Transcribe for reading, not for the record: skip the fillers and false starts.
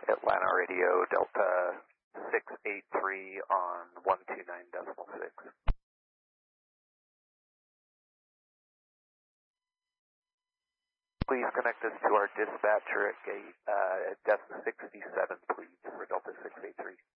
Atlanta Radio, Delta 683 on 129.6. Please connect us to our dispatcher at gate at desk 67, please, for Delta 683.